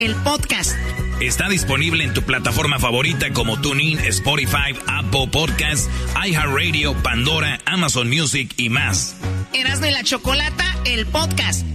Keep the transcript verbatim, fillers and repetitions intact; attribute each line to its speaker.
Speaker 1: el podcast.
Speaker 2: Está disponible en tu plataforma favorita como TuneIn, Spotify, Apple Podcasts, iHeartRadio, Pandora, Amazon Music y más.
Speaker 1: Erasmo y la Chocolata, el podcast.